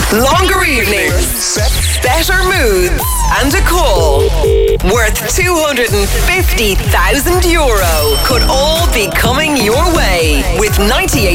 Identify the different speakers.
Speaker 1: Longer evenings, better moods, and a call worth €250,000 could all be coming your way with 98